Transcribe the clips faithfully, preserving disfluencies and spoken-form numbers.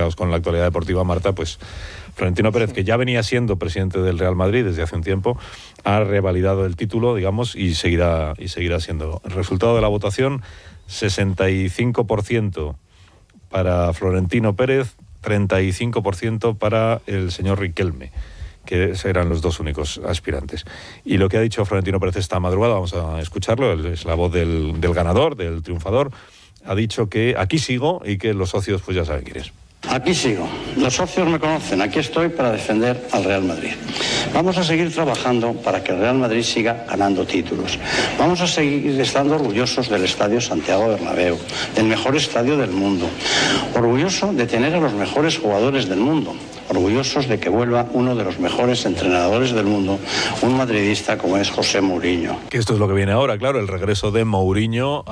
relacionados con la actualidad deportiva, Marta, pues Florentino Pérez, que ya venía siendo presidente del Real Madrid desde hace un tiempo, ha revalidado el título, digamos, y seguirá, y seguirá siendo. El resultado de la votación, sesenta y cinco por ciento para Florentino Pérez, treinta y cinco por ciento para el señor Riquelme, que eran los dos únicos aspirantes. Y lo que ha dicho Florentino Pérez esta madrugada, vamos a escucharlo, es la voz del, del ganador, del triunfador, ha dicho que aquí sigo y que los socios pues ya saben quién es. Aquí sigo. Los socios me conocen. Aquí estoy para defender al Real Madrid. Vamos a seguir trabajando para que el Real Madrid siga ganando títulos. Vamos a seguir estando orgullosos del Estadio Santiago Bernabéu, del mejor estadio del mundo. Orgulloso de tener a los mejores jugadores del mundo. Orgullosos de que vuelva uno de los mejores entrenadores del mundo, un madridista como es José Mourinho. Que esto es lo que viene ahora, claro, el regreso de Mourinho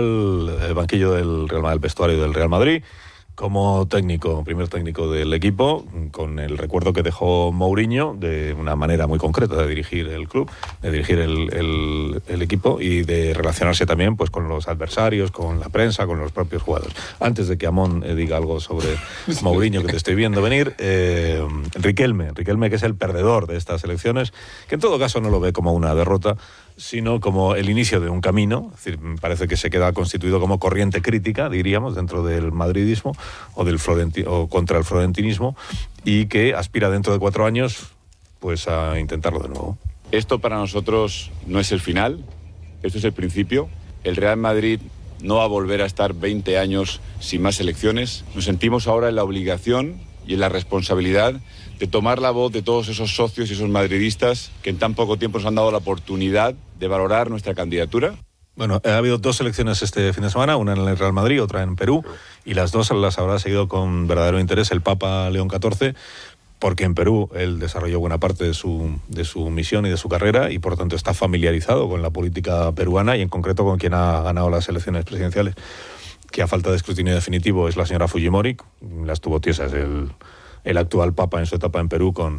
al banquillo del Real Madrid, al vestuario del Real Madrid, como técnico, primer técnico del equipo, con el recuerdo que dejó Mourinho de una manera muy concreta de dirigir el club, de dirigir el, el, el equipo y de relacionarse también pues con los adversarios, con la prensa, con los propios jugadores. Antes de que Amón eh, diga algo sobre Mourinho, que te estoy viendo venir, eh, Riquelme, Riquelme que es el perdedor de estas elecciones, que en todo caso no lo ve como una derrota, sino como el inicio de un camino. Es decir, parece que se queda constituido como corriente crítica, diríamos, dentro del madridismo o del florenti- o contra el florentinismo, y que aspira dentro de cuatro años pues a intentarlo de nuevo. Esto para nosotros no es el final, esto es el principio. El Real Madrid no va a volver a estar veinte años sin más elecciones. Nos sentimos ahora en la obligación y en la responsabilidad de tomar la voz de todos esos socios y esos madridistas que en tan poco tiempo nos han dado la oportunidad de valorar nuestra candidatura. Bueno, ha habido dos elecciones este fin de semana, una en el Real Madrid, otra en Perú, y las dos las habrá seguido con verdadero interés el Papa León catorce, porque en Perú él desarrolló buena parte de su, de su misión y de su carrera, y por lo tanto está familiarizado con la política peruana y en concreto con quien ha ganado las elecciones presidenciales, que a falta de escrutinio definitivo es la señora Fujimori. Las tuvo tiesas el, el actual Papa en su etapa en Perú con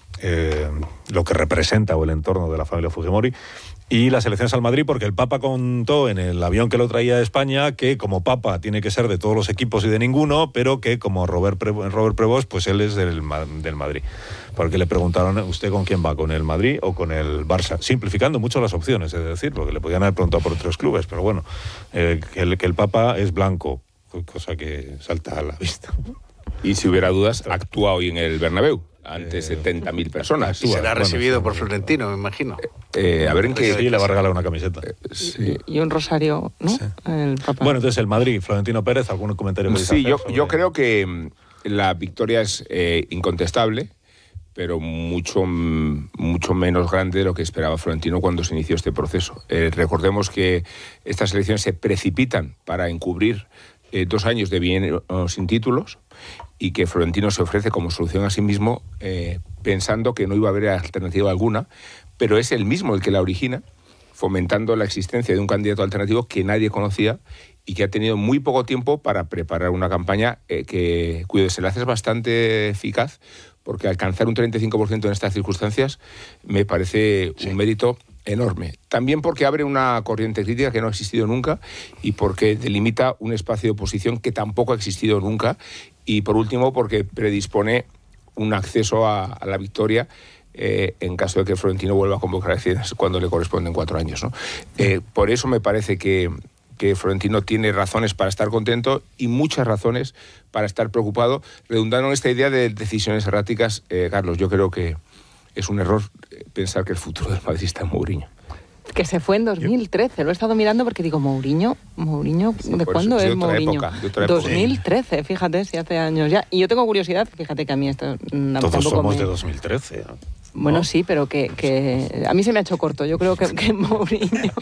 eh, lo que representa o el entorno de la familia Fujimori. Y las elecciones al Madrid, porque el Papa contó en el avión que lo traía a España que como Papa tiene que ser de todos los equipos y de ninguno, pero que como Robert, Pre- Robert Prevost, pues él es del, del Madrid. Porque le preguntaron, ¿usted con quién va? ¿Con el Madrid o con el Barça? Simplificando mucho las opciones, es decir, porque le podían haber preguntado por otros clubes, pero bueno, eh, que, el, que el Papa es blanco, cosa que salta a la vista. Y si hubiera dudas, actúa hoy en el Bernabéu ante eh, setenta mil personas. Y será bueno, recibido sí, por Florentino, me imagino. Eh, a ver en qué... Sí, le va a regalar una camiseta. Eh, sí. Y un rosario, ¿no? Sí. El Papa. Bueno, entonces el Madrid, Florentino Pérez, ¿algún comentario? Sí, yo, sobre... yo creo que mm, la victoria es eh, incontestable, pero mucho, mucho menos grande de lo que esperaba Florentino cuando se inició este proceso. Eh, recordemos que estas elecciones se precipitan para encubrir eh, dos años de bien sin títulos, y que Florentino se ofrece como solución a sí mismo eh, pensando que no iba a haber alternativa alguna, pero es él mismo el que la origina, fomentando la existencia de un candidato alternativo que nadie conocía y que ha tenido muy poco tiempo para preparar una campaña eh, que, cuyo desenlace es bastante eficaz, porque alcanzar un treinta y cinco por ciento en estas circunstancias me parece sí. un mérito enorme. También porque abre una corriente crítica que no ha existido nunca y porque delimita un espacio de oposición que tampoco ha existido nunca, y por último porque predispone un acceso a, a la victoria eh, en caso de que Florentino vuelva a convocar elecciones cuando le corresponden cuatro años, ¿no? Eh, por eso me parece que, que Florentino tiene razones para estar contento y muchas razones para estar preocupado, redundando en esta idea de decisiones erráticas. eh, Carlos, yo creo que es un error pensar que el futuro del Madrid está en Mourinho. Que se fue en dos mil trece, lo he estado mirando porque digo, Mourinho, Mourinho, Sí, ¿de cuándo eso, es de otra Mourinho? época, de otra época. dos mil trece, fíjate, si hace años ya. Y yo tengo curiosidad, fíjate que a mí esto mm, Todos tampoco somos me... de dos mil trece. Bueno, ¿no? sí, pero que, que a mí se me ha hecho corto. Yo creo que, que Mourinho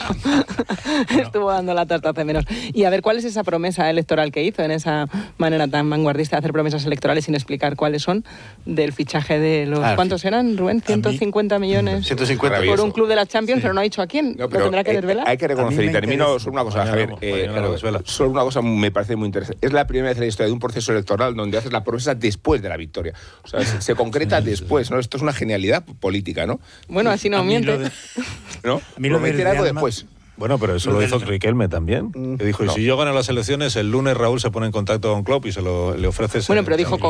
estuvo dando la tarta hace menos. Y a ver, ¿cuál es esa promesa electoral que hizo en esa manera tan vanguardista de hacer promesas electorales sin explicar cuáles son del fichaje de los... Ah, ¿Cuántos eran, Rubén? ciento cincuenta millones ciento cincuenta por un club de la Champions, sí. pero no ha dicho a quién. No, ¿Lo tendrá que eh, desvelar? Hay que reconocer, y termino solo una cosa, Mañana Javier. lo- eh, mañana lo claro, desvela. solo una cosa me parece muy interesante. Es la primera vez en la historia de un proceso electoral donde haces la promesa después de la victoria. O sea, se, se concreta después, ¿no? Esto es una genialidad política, ¿no? Bueno, así no A mí miente. lo de- ¿No? A mí lo del Prometer algo Real Ma- después. Bueno, pero eso Lo lo del- hizo Riquelme también. Que dijo, y No. si yo gano las elecciones, el lunes Raúl se pone en contacto con Klopp y se lo, le ofrece... ese- Bueno, pero dijo